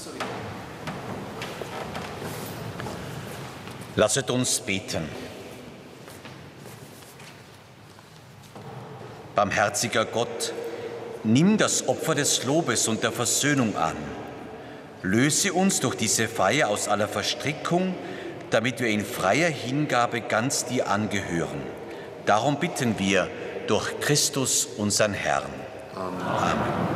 Lasset uns beten. Barmherziger Gott, nimm das Opfer des Lobes und der Versöhnung an. Löse uns durch diese Feier aus aller Verstrickung, damit wir in freier Hingabe ganz dir angehören. Darum bitten wir durch Christus, unseren Herrn. Amen. Amen.